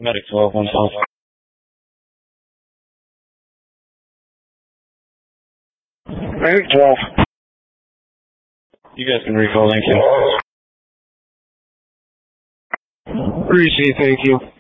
Medic 12-112. Medic 12. You guys can recall, thank you. Appreciate, thank you.